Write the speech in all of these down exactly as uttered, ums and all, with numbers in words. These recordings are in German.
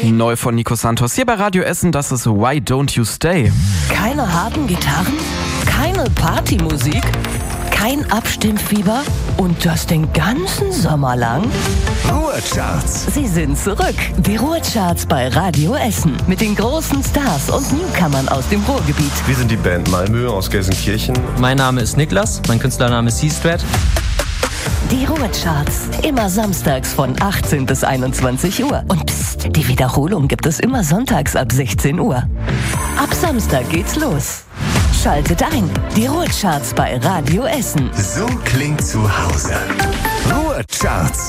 Neu von Nico Santos hier bei Radio Essen, das ist Why Don't You Stay. Keine harten Gitarren, keine Partymusik, kein Abstimmfieber und das den ganzen Sommer lang? Ruhrcharts. Sie sind zurück. Die Ruhrcharts bei Radio Essen mit den großen Stars und Newcomern aus dem Ruhrgebiet. Wir sind die Band Malmö aus Gelsenkirchen. Mein Name ist Niklas, mein Künstlername ist Seastrat. Die Ruhrcharts, immer samstags von achtzehn bis einundzwanzig Uhr. Und psst, die Wiederholung gibt es immer sonntags ab sechzehn Uhr. Ab Samstag geht's los. Schaltet ein, die Ruhrcharts bei Radio Essen. So klingt zu Hause. Ruhrcharts.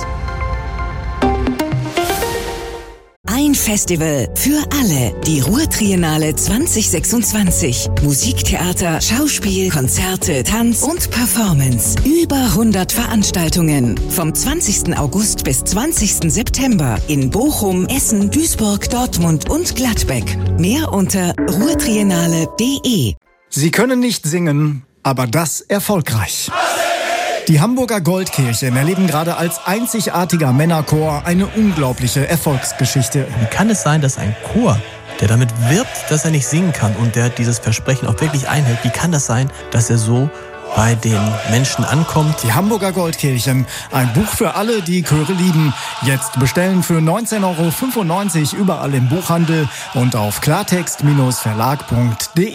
Ein Festival für alle. Die Ruhrtriennale zwanzig sechsundzwanzig. Musik, Theater, Schauspiel, Konzerte, Tanz und Performance. Über hundert Veranstaltungen. Vom zwanzigsten August bis zwanzigsten September. In Bochum, Essen, Duisburg, Dortmund und Gladbeck. Mehr unter ruhrtriennale punkt de. Sie können nicht singen, aber das erfolgreich. Die Hamburger Goldkirchen erleben gerade als einzigartiger Männerchor eine unglaubliche Erfolgsgeschichte. Wie kann es sein, dass ein Chor, der damit wirbt, dass er nicht singen kann und der dieses Versprechen auch wirklich einhält, wie kann das sein, dass er so bei den Menschen ankommt? Die Hamburger Goldkirchen, ein Buch für alle, die Chöre lieben. Jetzt bestellen für neunzehn Euro fünfundneunzig überall im Buchhandel und auf klartext Bindestrich verlag punkt de.